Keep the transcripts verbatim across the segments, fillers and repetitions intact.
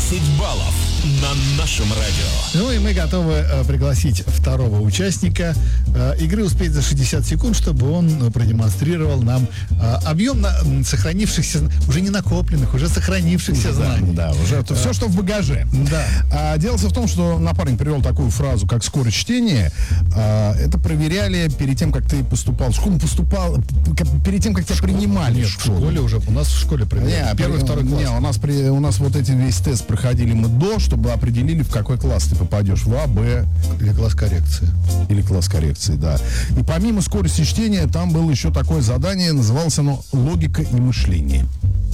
десять баллов на нашем радио. Ну и мы готовы э, пригласить второго участника э, игры «Успеть за шестьдесят секунд», чтобы он э, продемонстрировал нам э, объем на, м, сохранившихся, уже не накопленных, уже сохранившихся знаний. Да, да, уже это все, что в багаже. Да. А, дело в том, что напарник привел такую фразу, как скорость чтения. А, это проверяли перед тем, как ты поступал. В школу поступал, перед тем, как тебя принимали Нет, в школу. В школе уже, у нас в школе проверяли. Не, Первый, второй класс. Не, у нас, при, у нас вот эти весь тест проходили мы до, чтобы определили, в какой класс ты попадешь. В А, Б. Или класс коррекции. Или класс коррекции, да. И помимо скорости чтения, там было еще такое задание, называлось оно «Логика и мышление».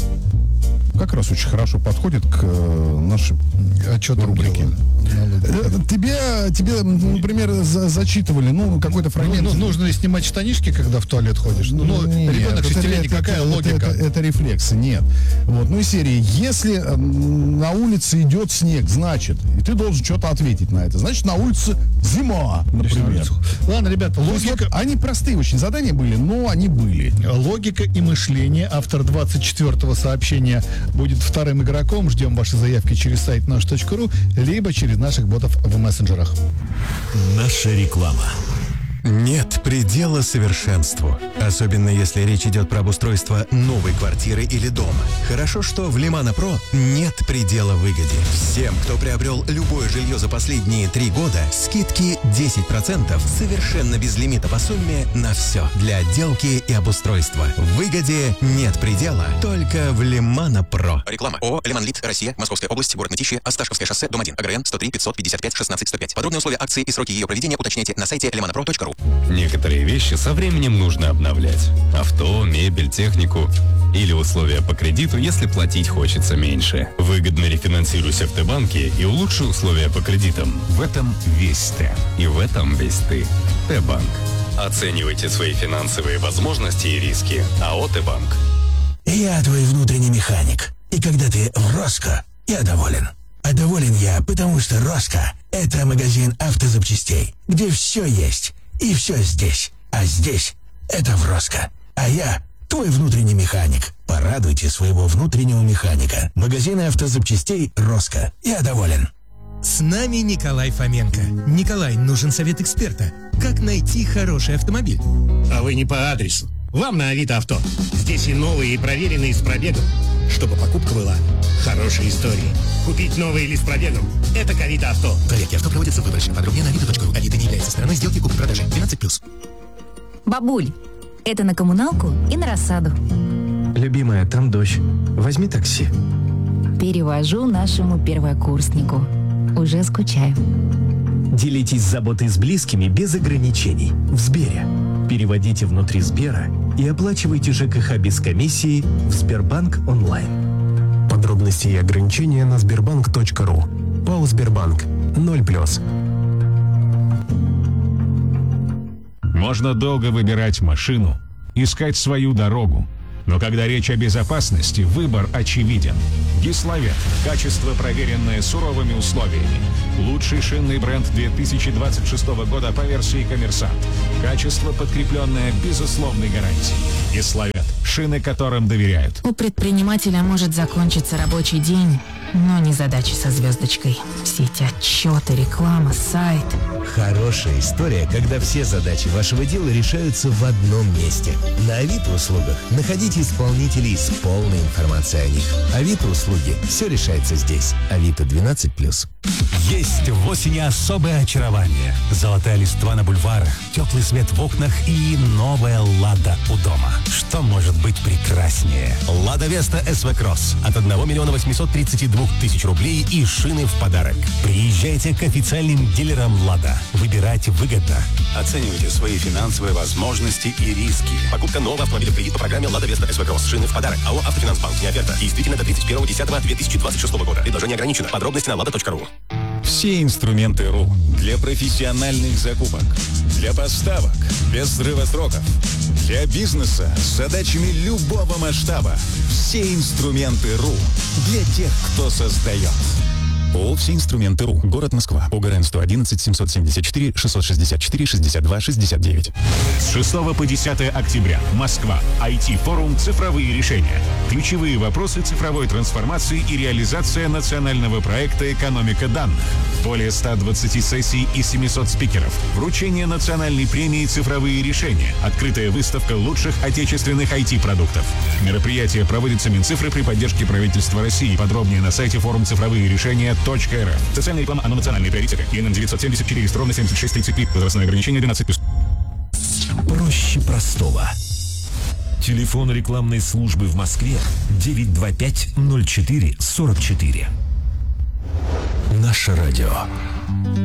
Как раз очень хорошо подходит к э, нашей а что рубрике. Тебе, тебе, например, за, зачитывали, ну, какой-то фрагмент. Ну, ну, нужно ли снимать штанишки, когда в туалет ходишь? Ну, ну нет, ребенок шестилетний, какая это, логика? Это, это, это рефлексы, нет. Вот, ну и серии. Если э, на улице идет снег, значит, и ты должен что-то ответить на это, значит, на улице зима, например. Ладно, ребята, логика... Вот, они простые очень задания были, но они были. Логика и мышление. Автор двадцать четвёртого сообщения будет вторым игроком. Ждем ваши заявки через сайт наш точка ру, либо через наших ботов в мессенджерах. Наша реклама. Нет предела совершенству, особенно если речь идет про обустройство новой квартиры или дома. Хорошо, что в Лимана Про нет предела выгоде. Всем, кто приобрел любое жилье за последние три года, скидки десять процентов совершенно без лимита по сумме на все для отделки и обустройства. В выгоде нет предела, только в Лимана Про. Реклама. ООО «Лиман Лид», Россия, Московская область, город Мытищи, Осташковское шоссе, дом один, АГРН сто три пятьсот пятьдесят пять шестнадцать сто пять. Подробные условия акции и сроки ее проведения уточняйте на сайте лиманапро точка ру. Некоторые вещи со временем нужно обновлять. Авто, мебель, технику. Или условия по кредиту, если платить хочется меньше. Выгодно рефинансируйся в Т-банке и улучши условия по кредитам. В этом весь Т. И в этом весь ты. Т-банк. Оценивайте свои финансовые возможности и риски. АО «Т-банк». Я твой внутренний механик. И когда ты в Роско, я доволен. А доволен я, потому что Роско – это магазин автозапчастей, где все есть. И все здесь. А здесь — это в Роско. А я — твой внутренний механик. Порадуйте своего внутреннего механика. Магазины автозапчастей Роско. Я доволен. С нами Николай Фоменко. Николай, нужен совет эксперта. Как найти хороший автомобиль? А вы не по адресу. Вам на Авито Авто. Здесь и новые, и проверенные с пробегом. Чтобы покупка была хорошей историей. Купить новый или с пробегом – это к Авито Авто. Проверки авто проводятся выборочно. Подробнее на авито точка ру. Авито не является стороной сделки купли-продажи. двенадцать плюс. Бабуль, это на коммуналку и на рассаду. Любимая, там дождь. Возьми такси. Перевожу нашему первокурснику. Уже скучаю. Делитесь заботой с близкими без ограничений. В Сбере. Переводите внутри Сбера и оплачивайте ЖКХ без комиссии в Сбербанк онлайн. Подробности и ограничения на сбербанк точка ру. ПАО «Сбербанк». ноль плюс. Можно долго выбирать машину, искать свою дорогу. Но когда речь о безопасности, выбор очевиден. Гиславет. Качество, проверенное суровыми условиями. Лучший шинный бренд две тысячи двадцать шестого года по версии «Коммерсант». Качество, подкрепленное безусловной гарантией. Гиславет. Шины, которым доверяют. У предпринимателя может закончиться рабочий день, но не задачи со звездочкой. Все эти отчеты, реклама, сайт. Хорошая история, когда все задачи вашего дела решаются в одном месте. На Авито-услугах находите исполнителей с полной информацией о них. Авито-услуги. Все решается здесь. Авито двенадцать плюс. Есть в осени особое очарование. Золотая листва на бульварах, теплый свет в окнах и новая «Лада» у дома. Что может быть прекраснее? «Лада Веста эс ви Кросс» от одного миллиона восьмисот тридцати двух тысяч рублей и шины в подарок. Приезжайте к официальным дилерам «Лада». Выбирайте выгодно. Оценивайте свои финансовые возможности и риски. Покупка нового автомобиля в кредит по программе «Лада Веста эс ви Кросс». Шины в подарок. АО «Автофинансбанк». Не оферта. Действительно до тридцать первого десятого две тысячи двадцать шестого года. Предложение ограничено. Подробности на лада точка ру. Все инструменты РУ для профессиональных закупок, для поставок без срыва сроков, для бизнеса с задачами любого масштаба. Все инструменты РУ для тех, кто создает. ООО «Все инструменты РУ», город Москва. ОГРН сто одиннадцать семьсот семьдесят четыре шестьсот шестьдесят четыре шестьдесят два шестьдесят девять. С шестого по десятое октября. Москва. ай ти-форум «Цифровые решения». Ключевые вопросы цифровой трансформации и реализация национального проекта «Экономика данных». Более ста двадцати сессий и семисот спикеров. Вручение национальной премии «Цифровые решения». Открытая выставка лучших отечественных ай ти-продуктов. Мероприятие проводится Минцифры при поддержке правительства России. Подробнее на сайте форум цифровые решения точка эр эф. Социальная реклама, оно национальные приоритеты. ИНН девятьсот семьдесят четыре, ровно семьдесят шесть тридцать три. Возрастное ограничение двенадцать плюс. Проще простого. Телефон рекламной службы в Москве девять два пять ноль четыре сорок четыре. Наше радио.